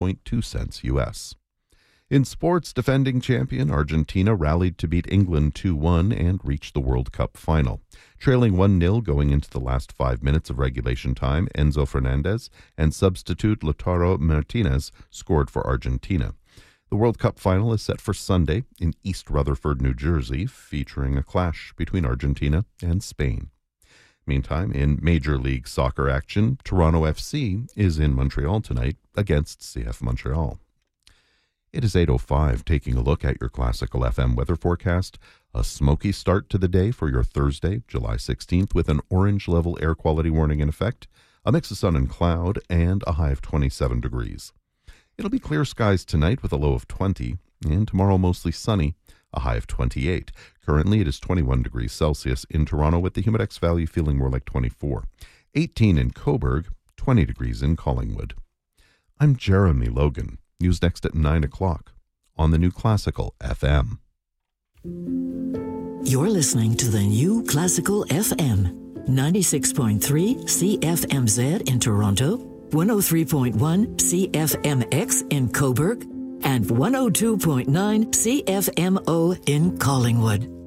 0.2 cents U.S. In sports, defending champion Argentina rallied to beat England 2-1 and reached the World Cup final. Trailing 1-0 going into the last 5 minutes of regulation time, Enzo Fernandez and substitute Lautaro Martinez scored for Argentina. The World Cup final is set for Sunday in East Rutherford, New Jersey, featuring a clash between Argentina and Spain. Meantime, in Major League Soccer action, Toronto FC is in Montreal tonight against CF Montreal. It is 8:05, taking a look at your Classical FM weather forecast. A smoky start to the day for your Thursday, July 16th, with an orange level air quality warning in effect, a mix of sun and cloud, and a high of 27 degrees. It'll be clear skies tonight with a low of 20, and tomorrow mostly sunny, a high of 28. Currently, it is 21 degrees Celsius in Toronto, with the Humidex value feeling more like 24. 18 in Cobourg, 20 degrees in Collingwood. I'm Jeremy Logan. News next at 9 o'clock on the New Classical FM. You're listening to the New Classical FM, 96.3 CFMZ in Toronto, 103.1 CFMX in Cobourg, and 102.9 CFMO in Collingwood.